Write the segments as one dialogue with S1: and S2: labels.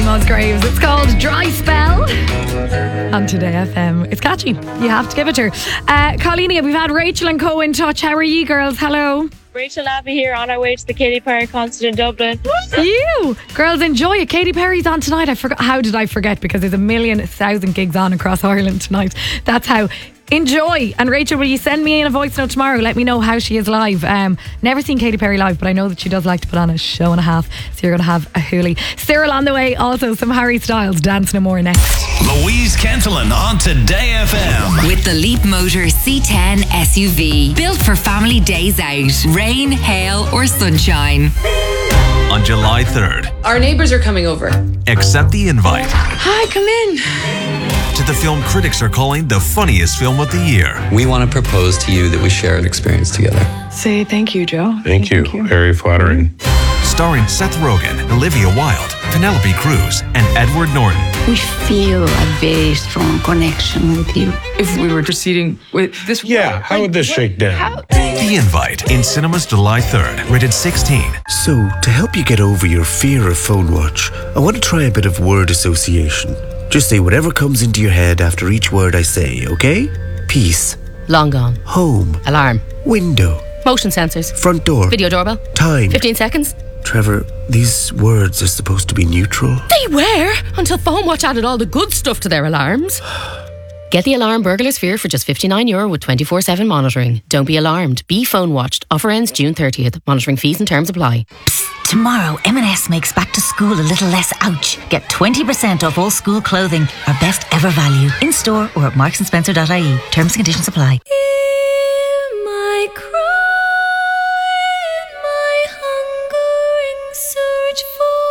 S1: Casey Musgraves. It's called Dry Spell on Today FM. It's catchy. You have to give it to her. Colleen, we've had Rachel and Co in touch. How are you girls? Hello.
S2: Rachel Abbey here on our way to the Katy Perry concert in Dublin.
S1: You girls enjoy it. Katy Perry's on tonight. How did I forget? Because there's 1,000,000 gigs on across Ireland tonight. That's how. Enjoy. And Rachel, will you send me in a voice note tomorrow? Let me know how she is live. Never seen Katy Perry live, but I know that she does like to put on a show and a half. So you're going to have a hoolie. Cyril on the way. Also some Harry Styles, Dancing and More next.
S3: Louise Kentelin on Today FM.
S4: With the Leap Motor C10 SUV. Built for family days out. Rain, hail or sunshine.
S3: On July 3rd.
S5: Our neighbours are coming over.
S3: Accept the invite.
S5: Hi, come in.
S3: To the film critics are calling the funniest film of the year.
S6: We want to propose to you that we share an experience together.
S5: Say thank you, Joe.
S7: Thank you. Very flattering.
S3: Starring Seth Rogen, Olivia Wilde, Penelope Cruz, and Edward Norton.
S8: We feel a very strong connection with you.
S5: If we were proceeding with this...
S7: Yeah, how would this shake down?
S3: The Invite in cinemas July 3rd, rated 16.
S9: So, to help you get over your fear of phone watch, I want to try a bit of word association. Just say whatever comes into your head after each word I say, okay? Peace.
S10: Long gone.
S9: Home.
S10: Alarm.
S9: Window.
S10: Motion sensors.
S9: Front door.
S10: Video doorbell.
S9: Time.
S10: 15 seconds.
S9: Trevor, these words are supposed to be neutral.
S10: They were, until Phone Watch added all the good stuff to their alarms. Get the alarm Burglar Sphere for just €59 with 24/7 monitoring. Don't be alarmed. Be phone watched. Offer ends June 30th. Monitoring fees and terms apply.
S11: Psst, tomorrow M&S makes back to school a little less ouch. Get 20% off all school clothing. Our best ever value. In store or at marksandSpencer.ie. Terms and conditions apply.
S12: Hear my cry, my hungering search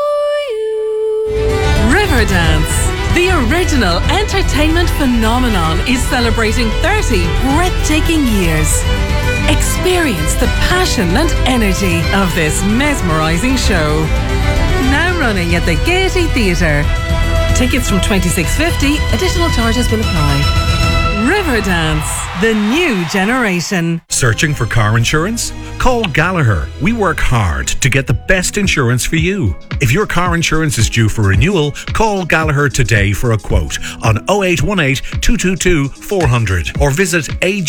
S12: for you.
S13: Riverdance. The original entertainment phenomenon is celebrating 30 breathtaking years. Experience the passion and energy of this mesmerising show. Now running at the Gaiety Theatre. Tickets from $26.50. Additional charges will apply. Riverdance, the new generation.
S14: Searching for car insurance? Call Gallagher. We work hard to get the best insurance for you. If your car insurance is due for renewal, call Gallagher today for a quote on 0818 222 400 or visit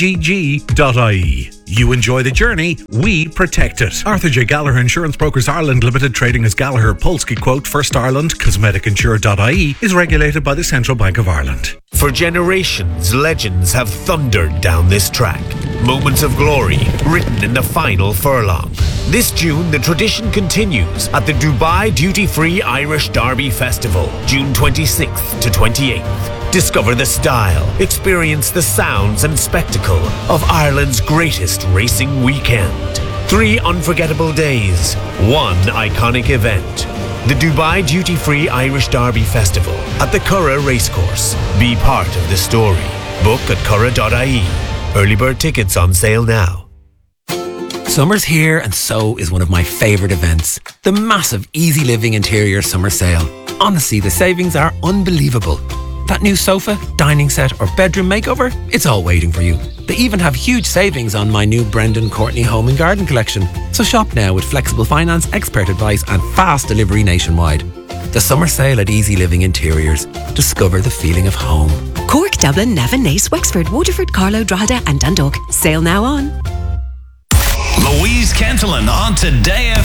S14: agg.ie. You enjoy the journey, we protect it. Arthur J. Gallagher Insurance Brokers Ireland Limited, trading as Gallagher Polski Quote, First Ireland, cosmeticinsure.ie, is regulated by the Central Bank of Ireland.
S15: For generations, legends have thundered down this track. Moments of glory written in the final furlong. This June, the tradition continues at the Dubai Duty Free Irish Derby Festival, June 26th to 28th. Discover the style, experience the sounds and spectacle of Ireland's greatest racing weekend. 3 unforgettable days, 1 iconic event. The Dubai Duty Free Irish Derby Festival at the Curragh Racecourse. Be part of the story. Book at curragh.ie. Early bird tickets on sale now.
S16: Summer's here and so is one of my favourite events. The massive Easy Living Interior Summer Sale. Honestly, the savings are unbelievable. That new sofa, dining set or bedroom makeover, it's all waiting for you. They even have huge savings on my new Brendan Courtney Home and Garden collection. So shop now with flexible finance, expert advice and fast delivery nationwide. The summer sale at Easy Living Interiors. Discover the feeling of home.
S17: Cork, Dublin, Navan, Naas, Wexford, Waterford, Carlow, Drogheda and Dundalk. Sale now on.
S3: Louise Kentelin on Today